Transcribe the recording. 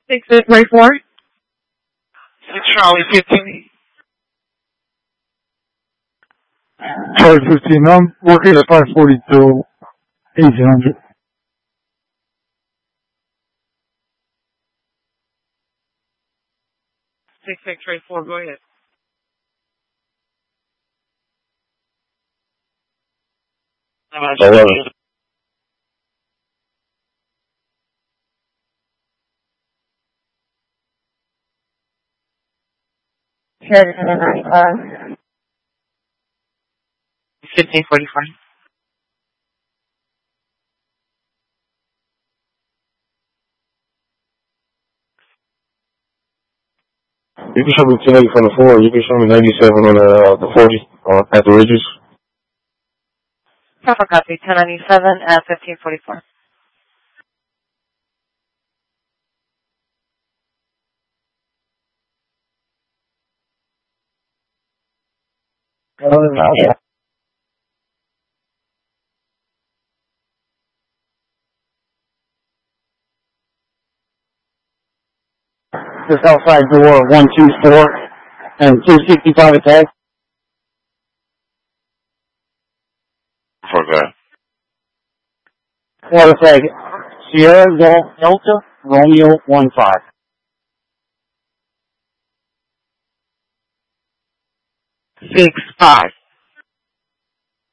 6834. 6 Charlie 15. Charlie 15. I'm working at 542, 1800. 6634, go ahead. Hello. Charlie 95. 1545. You can show me 1080 from the floor. You can show me 97 on the 40 at the ridges. Proper copy. 1097 at 1544. Just outside door 124 and 265 attack. Okay. Water flag Sierra Golf Delta Romeo 15. 65.